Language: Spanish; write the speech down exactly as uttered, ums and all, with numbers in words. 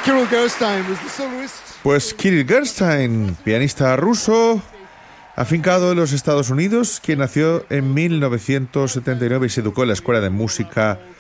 Kirill Gerstein was the soloist. Pues Kirill Gerstein, pianista ruso, afincado en los Estados Unidos, quien nació en mil novecientos setenta y nueve y se educó en la Escuela de Música